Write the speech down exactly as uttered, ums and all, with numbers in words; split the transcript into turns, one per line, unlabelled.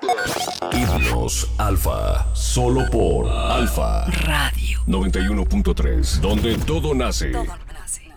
Himnos Alfa, solo por Alfa
Radio
noventa y uno punto tres, donde todo nace.
Todo nace.